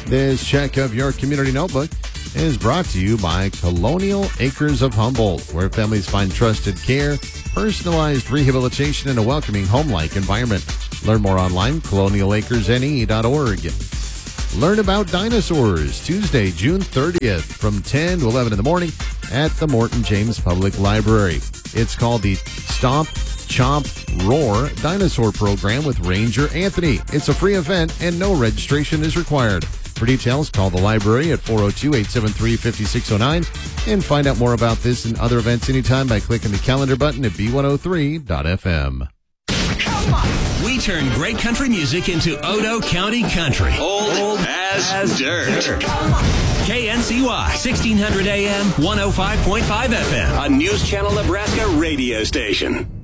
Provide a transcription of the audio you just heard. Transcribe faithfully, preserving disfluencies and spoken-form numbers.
This check of your community notebook is brought to you by Colonial Acres of Humboldt, where families find trusted care, personalized rehabilitation, and a welcoming home-like environment. Learn more online, colonial acres n e dot org. Learn about dinosaurs Tuesday, June thirtieth from ten to eleven in the morning at the Morton James Public Library. It's called the Stomp, Chomp, Roar Dinosaur Program with Ranger Anthony. It's a free event and no registration is required. For details, call the library at four oh two, eight seven three, five six oh nine and find out more about this and other events anytime by clicking the calendar button at b one oh three dot f m. We turn great country music into Odo County country. Old, Old as, as dirt. dirt. K N C Y, sixteen hundred A M, one oh five point five F M. A News Channel Nebraska radio station.